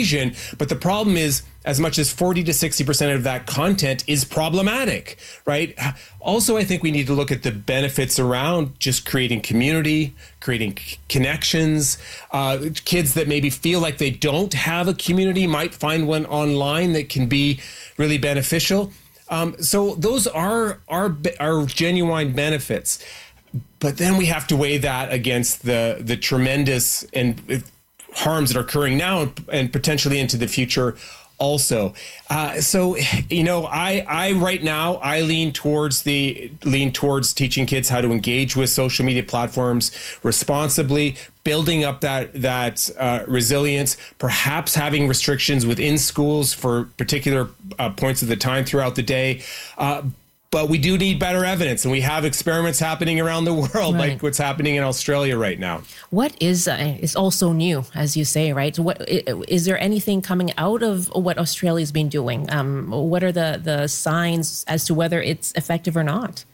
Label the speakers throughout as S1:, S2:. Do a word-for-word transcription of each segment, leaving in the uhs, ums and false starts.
S1: equation. But the problem is, as much as forty to sixty percent of that content is problematic, right? Also, I think we need to look at the benefits around just creating community, creating c- connections. Uh, kids that maybe feel like they don't have a community might find one online that can be really beneficial. Um, so those are, are, are genuine benefits. But then we have to weigh that against the, the tremendous and harms that are occurring now and potentially into the future also. Uh, so, you know, I, I right now, I lean towards the lean towards teaching kids how to engage with social media platforms responsibly, building up that that uh, resilience, perhaps having restrictions within schools for particular uh, points of the time throughout the day. Uh, But we do need better evidence, and we have experiments happening around the world,
S2: right.
S1: like what's happening in Australia right now.
S2: What is uh, is also new, as you say, right? What is there anything coming out of what Australia's been doing? Um, what are the the signs as to whether it's effective or not?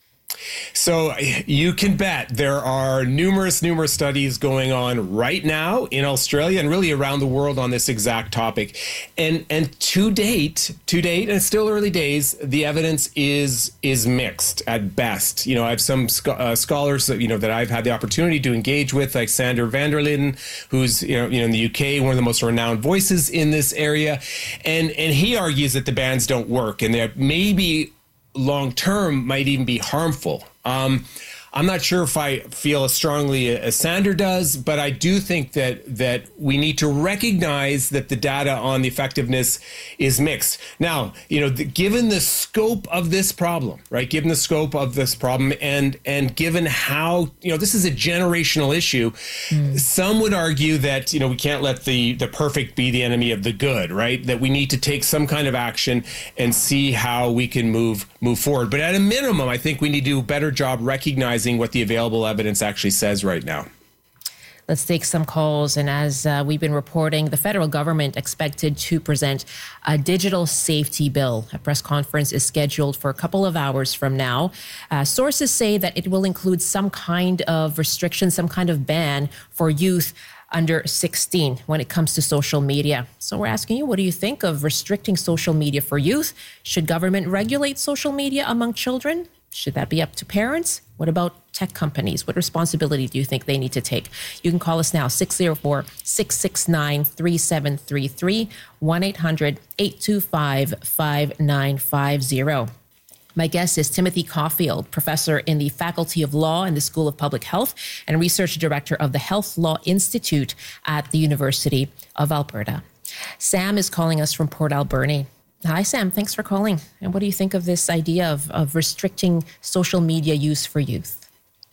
S1: So you can bet there are numerous, numerous studies going on right now in Australia and really around the world on this exact topic. And and to date, to date, and it's still early days, the evidence is is mixed at best. You know, I have some scho- uh, scholars that, you know, that I've had the opportunity to engage with, like Sander van der Linden, who's, you know, you know, in the U K, one of the most renowned voices in this area. And, and he argues that the bans don't work and that maybe long term might even be harmful. Um, I'm not sure if I feel as strongly as Sander does, but I do think that that we need to recognize that the data on the effectiveness is mixed. Now, you know, the, given the scope of this problem, right? Given the scope of this problem, and and given how, you know, this is a generational issue, mm. some would argue that, you know, we can't let the the perfect be the enemy of the good, right? That we need to take some kind of action and see how we can move move forward. But at a minimum, I think we need to do a better job recognizing what the available evidence actually says right now.
S2: Let's take some calls. And as uh, we've been reporting, the federal government expected to present a digital safety bill. A press conference is scheduled for a couple of hours from now. Uh, sources say that it will include some kind of restriction, some kind of ban for youth under sixteen when it comes to social media. So we're asking you, what do you think of restricting social media for youth? Should government regulate social media among children? Should that be up to parents? What about tech companies? What responsibility do you think they need to take? You can call us now, six oh four, six six nine, three seven three three, one eight hundred, eight two five, five nine five zero. My guest is Timothy Caulfield, professor in the Faculty of Law in the School of Public Health and research director of the Health Law Institute at the University of Alberta. Sam is calling us from Port Alberni. Hi, Sam. Thanks for calling. And what do you think of this idea of, of restricting social media use for youth?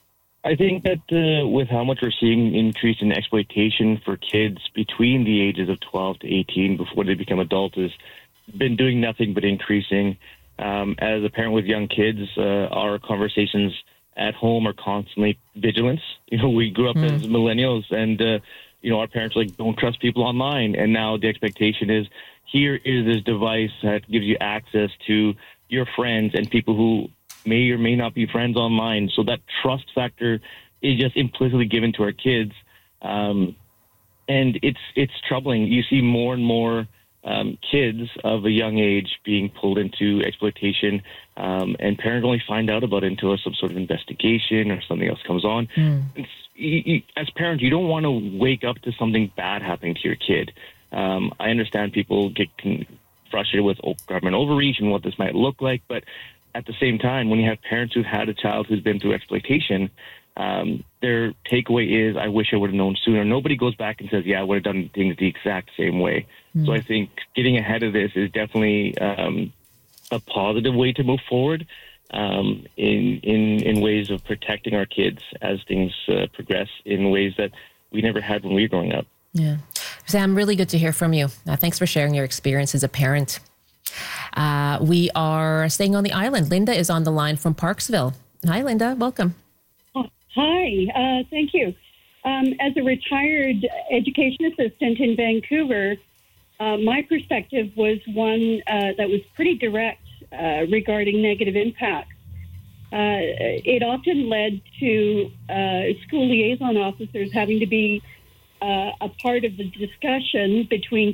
S3: I think that uh, with how much we're seeing increase in exploitation for kids between the ages of twelve to eighteen before they become adults has been doing nothing but increasing. Um, as a parent with young kids, uh, our conversations at home are constantly vigilance. You know, we grew up mm. as millennials and, uh, you know, our parents are like, don't trust people online. And now the expectation is, here is this device that gives you access to your friends and people who may or may not be friends online. So that trust factor is just implicitly given to our kids. Um, and it's it's troubling. You see more and more um, kids of a young age being pulled into exploitation, um, and parents only find out about it until some sort of investigation or something else comes on. Mm. It's, you, you, as parents, you don't want to wake up to something bad happening to your kid. Um, I understand people get frustrated with government overreach and what this might look like, but at the same time, when you have parents who've had a child who's been through exploitation, um, their takeaway is, I wish I would have known sooner. Nobody goes back and says, yeah, I would have done things the exact same way. Mm-hmm. So I think getting ahead of this is definitely um, a positive way to move forward um, in, in, in ways of protecting our kids as things uh, progress in ways that we never had when we were growing up.
S2: Yeah. Sam, really good to hear from you. Uh, thanks for sharing your experience as a parent. Uh, we are staying on the island. Linda is on the line from Parksville. Hi, Linda. Welcome.
S4: Oh, hi. Uh, thank you. Um, as a retired education assistant in Vancouver, uh, my perspective was one uh, that was pretty direct uh, regarding negative impacts. Uh, it often led to uh, school liaison officers having to be Uh, a part of the discussion between